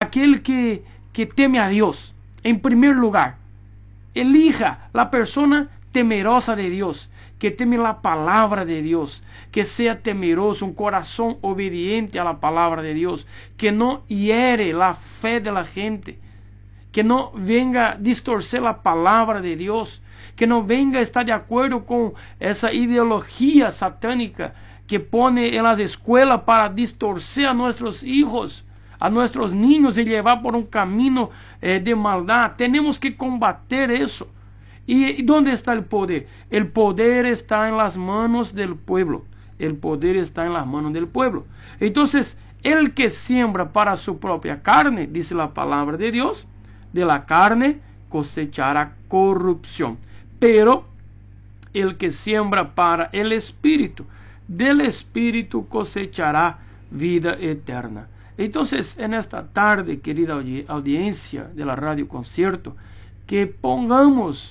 aquel que teme a Dios. En primer lugar, elija la persona temerosa de Dios, que teme la palabra de Dios, que sea temeroso, un corazón obediente a la palabra de Dios, que no hiere la fe de la gente, que no venga a distorcer la palabra de Dios, que no venga a estar de acuerdo con esa ideología satánica que pone en las escuelas para distorcer a nuestros hijos, a nuestros niños y llevar por un camino de maldad. Tenemos que combater eso. ¿Y dónde está el poder? El poder está en las manos del pueblo. El poder está en las manos del pueblo. Entonces, el que siembra para su propia carne, dice la palabra de Dios, de la carne cosechará corrupción. Pero el que siembra para el Espíritu, del Espíritu cosechará vida eterna. Entonces, en esta tarde, querida audiencia de la Radio Concierto, que pongamos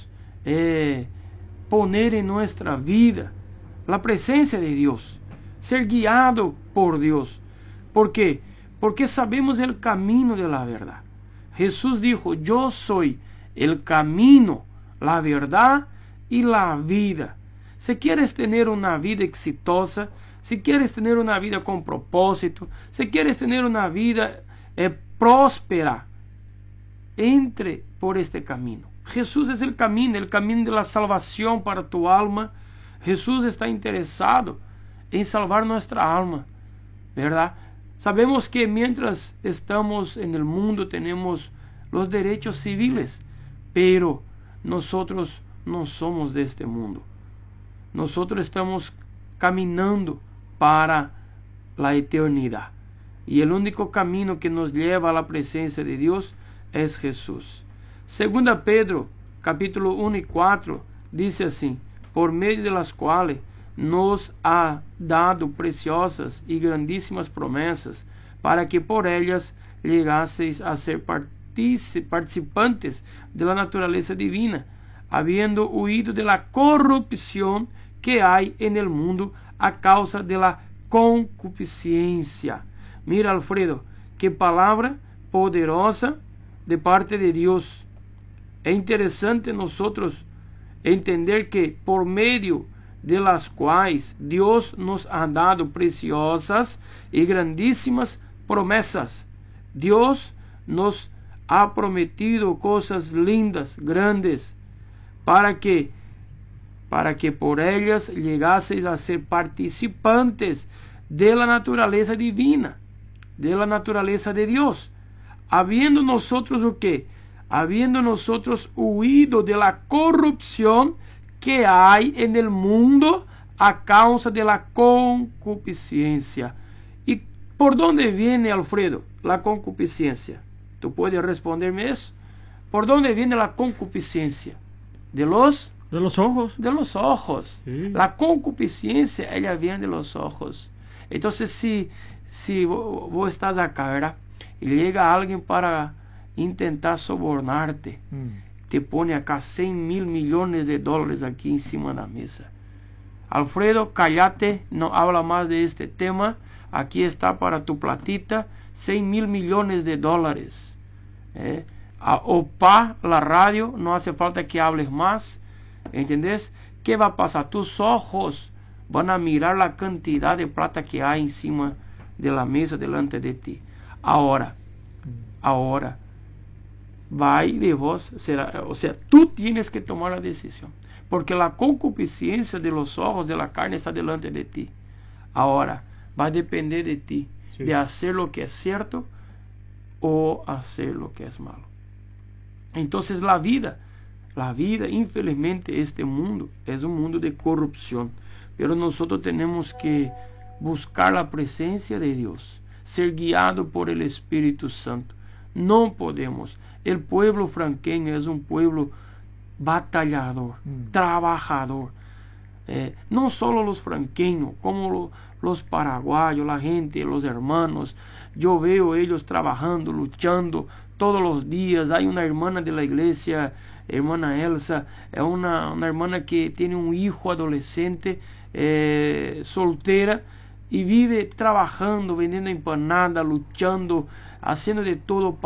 poner en nuestra vida la presencia de Dios, ser guiado por Dios. ¿Por qué? Porque sabemos el camino de la verdad. Jesús dijo: yo soy el camino, la verdad y la vida. Si quieres tener una vida exitosa, si quieres tener una vida con propósito, si quieres tener una vida próspera, entre por este camino. Jesús es el camino de la salvación para tu alma. Jesús está interesado en salvar nuestra alma, ¿verdad? Sabemos que mientras estamos en el mundo tenemos los derechos civiles, pero nosotros no somos de este mundo. Nosotros estamos caminando para la eternidad. Y el único camino que nos lleva a la presencia de Dios es Jesús. Segunda Pedro, capítulo 1 y 4, dice así: por medio de las cuales nos ha dado preciosas y grandísimas promesas, para que por ellas llegaseis a ser participantes de la naturaleza divina, habiendo huido de la corrupción que hay en el mundo a causa de la concupiscencia. Mira, Alfredo, qué palabra poderosa de parte de Dios. Es interesante nosotros entender que por medio de las cuales Dios nos ha dado preciosas y grandísimas promesas. Dios nos ha prometido cosas lindas, grandes, para que por ellas llegaseis a ser participantes de la naturaleza divina, de la naturaleza de Dios, habiendo nosotros o qué? Habiendo nosotros huido de la corrupción que hay en el mundo a causa de la concupiscencia. ¿Y por dónde viene, Alfredo, la concupiscencia? ¿Tú puedes responderme eso? ¿Por dónde viene la concupiscencia? De los ojos. De los ojos. Sí. La concupiscencia, ella viene de los ojos. Entonces, si vos estás acá, ¿verdad? Y llega alguien para intentar sobornarte, te pone acá 100 mil millones de dólares aquí encima de la mesa. Alfredo, cállate, no habla más de este tema. Aquí está para tu platita 100 mil millones de dólares. Opa, la radio, no hace falta que hables más. ¿Entendés? ¿Qué va a pasar? Tus ojos van a mirar la cantidad de plata que hay encima de la mesa delante de ti. Ahora, vai de vos, será, o sea, tú tienes que tomar la decisión, porque la concupiscencia de los ojos de la carne está delante de ti. Ahora, va a depender de ti, sí, de hacer lo que es cierto o hacer lo que es malo. Entonces la vida, infelizmente, este mundo es un mundo de corrupción, pero nosotros tenemos que buscar la presencia de Dios, ser guiado por el Espíritu Santo. No podemos. El pueblo franqueño es un pueblo batallador, trabajador. No solo los franqueños, como los paraguayos, la gente, los hermanos. Yo veo ellos trabajando, luchando todos los días. Hay una hermana de la iglesia, hermana Elsa, es una hermana que tiene un hijo adolescente, soltera, y vive trabajando, vendiendo empanada, luchando, haciendo de todo